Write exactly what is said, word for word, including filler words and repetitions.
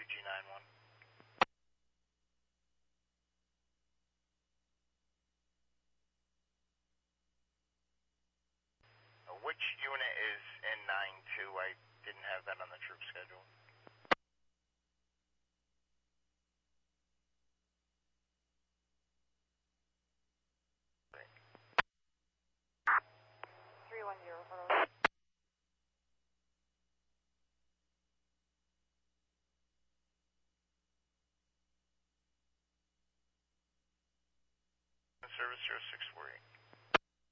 G nine one. Uh, which unit is in nine two? I didn't have that on the troop schedule. three one zero, hello. Service zero six four eight.